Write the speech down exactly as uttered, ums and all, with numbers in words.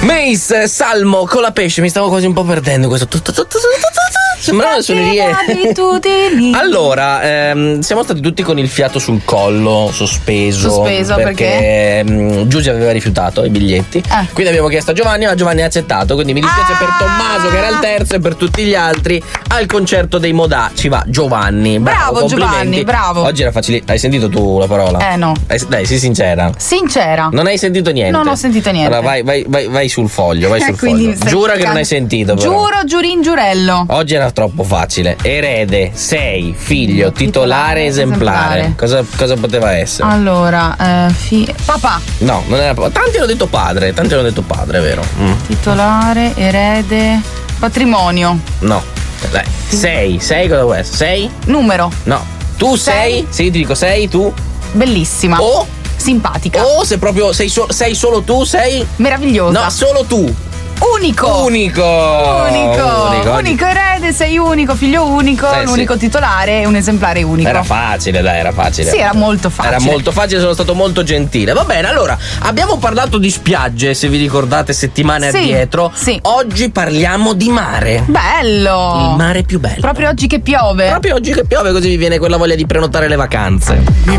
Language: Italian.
Mace, Salmo, con la pesce, mi stavo quasi un po' perdendo questo. Sembrano le suonerie. Allora, ehm, siamo stati tutti con il fiato sul collo, sospeso. Sospeso perché? Perché um, Giusy aveva rifiutato i biglietti. Eh. Quindi abbiamo chiesto a Giovanni, ma Giovanni ha accettato. Quindi mi dispiace Ah. per Tommaso, che era il terzo, e per tutti gli altri. Al concerto dei Modà ci va Giovanni. Bravo, Bravo, complimenti. Giovanni, bravo. Oggi era facile. Hai sentito tu la parola? Eh no. Hai- dai, sii sincera. Sincera. Non hai sentito niente? Non ho sentito niente. Allora vai, vai, vai, vai sul foglio, vai Eh, sul quindi foglio. stai Giura che cercando- non hai sentito, però. Giuro, giurin, giurello. Oggi era troppo facile. Erede, sei, figlio, titolare, Titolare, esemplare. esemplare. Cosa, cosa poteva essere? Allora, eh, fi- papà, No, non era. Tanti hanno detto padre, tanti hanno detto padre, vero? Mm. titolare, erede, patrimonio, No. Dai. Sei, sei cosa può essere? Sei? numero, No. Tu sei? Sei. Sì, ti dico sei, tu. bellissima, O, simpatica, o se proprio sei, so- sei solo tu, sei. meravigliosa, No, solo tu. unico. Unico. Unico, Unico. unico erede, sei unico, figlio unico, Eh, l'unico sì. titolare e un esemplare unico. Era facile, dai, era facile. Sì, era molto facile. Era molto facile, sono stato molto gentile. Va bene, allora, abbiamo parlato di spiagge, se vi ricordate, settimane Sì, addietro. sì. Oggi parliamo di mare. Bello. Il mare più bello. Proprio oggi che piove. Proprio oggi che piove, così vi viene quella voglia di prenotare le vacanze.